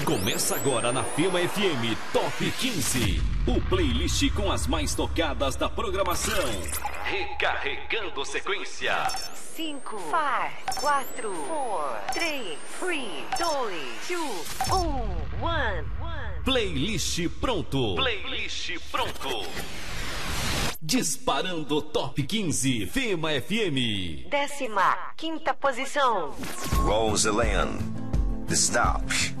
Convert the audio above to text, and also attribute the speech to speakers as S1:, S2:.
S1: Começa agora na Fema FM Top 15, o playlist com as mais tocadas da programação. Recarregando sequência.
S2: 5, 4, 3, 2, 1.
S1: Playlist pronto. Playlist pronto. Disparando Top 15, Fema FM.
S2: 15ª posição.
S3: Rosaland, The Stops.